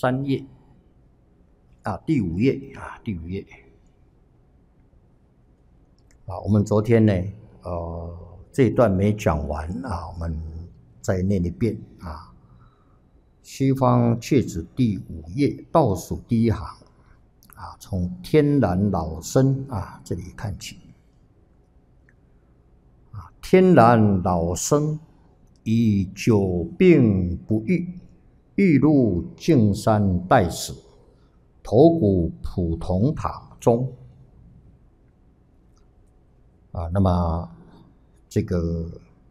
3页第5页第5页我们昨天呢这一段没讲完我们再念一遍西方切子第5页倒数第一行从天然老生这里看起天然老生以久病不愈，欲入径山待死，头骨普通塔中那么这个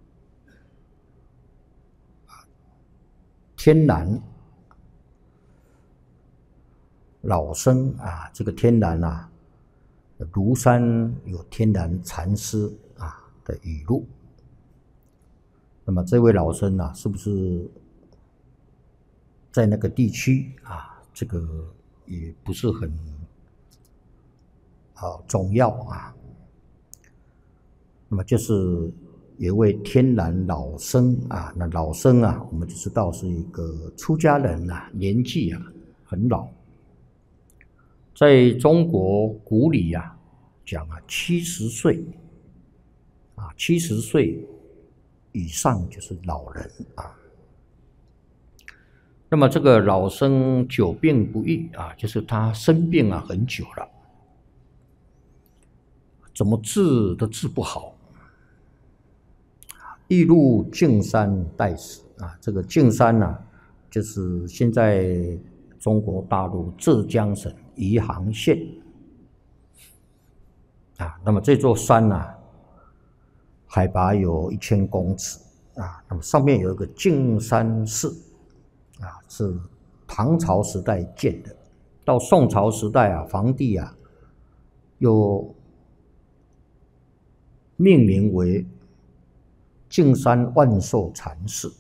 天然老生这个天然庐山有天然禅师的语录。那么这位老生是不是在那个地区这个也不是很重要那么就是有一位天然老生那老生我们就知道是一个出家人年纪很老。在中国古礼讲70岁70岁以上就是老人那么这个老生久病不愈就是他生病很久了，怎么治都治不好，欲入径山待死这个径山就是现在中国大陆浙江省余杭县那么这座山海拔有1000公尺那么上面有一个径山寺是唐朝时代建的，到宋朝时代皇帝又命名为径山万寿禅寺。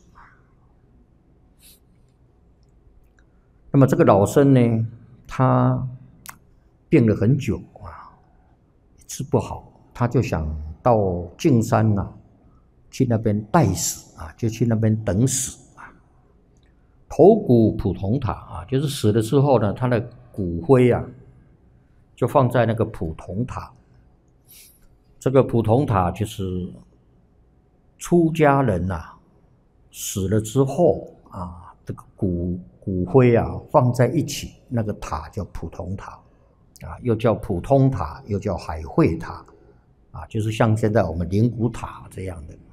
那么这个老生呢，他病了很久治不好，他就想到径山去那边待死就去那边等死头骨普通塔就是死了之后呢，他的骨灰就放在那个普通塔。这个普通塔就是出家人死了之后这个骨灰放在一起，那个塔叫普通塔又叫普通塔，又叫海会塔就是像现在我们灵骨塔这样的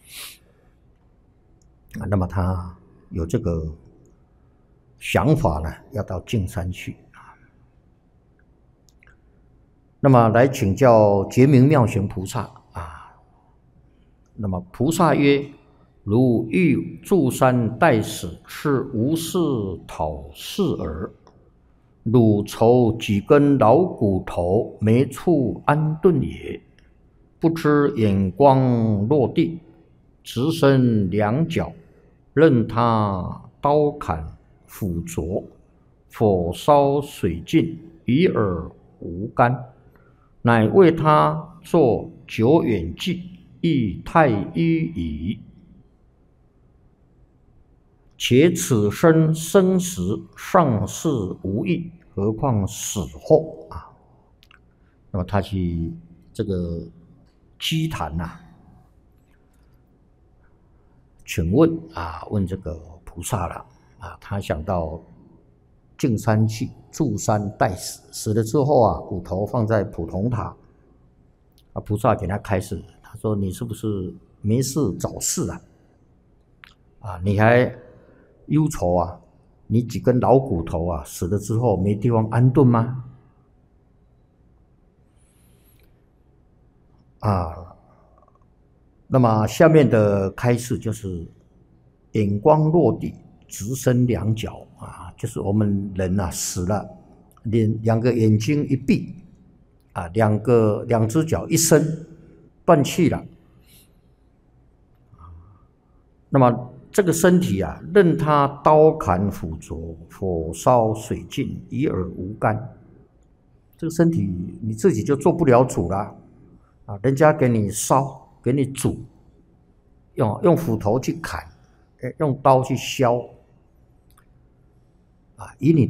那么他有这个想法呢，要到径山去那么来请教觉明妙行菩萨那么菩萨曰：如欲住山待死，是无事讨事耳。汝愁几根老骨头，没处安顿也。不知眼光落地，直伸两脚，任他刀砍斧啄，火烧水尽，与尔无干。乃为他作久远计，亦太迂矣。且此生生时尚是无益，何况死后那么他去这个居坛请问问这个菩萨了他想到径山去住山待死，死了之后骨头放在普通塔菩萨给他开示，他说你是不是没事找事你还忧愁你几根老骨头死了之后没地方安顿吗？那么下面的开示就是眼光落地，直伸两脚就是我们人死了，两个眼睛一闭两只脚一伸，断气了那么这个身体任他刀砍斧啄，火烧水尽，与尔无干。这个身体你自己就做不了主了人家给你烧，给你煮，用斧头去砍，用刀去削以你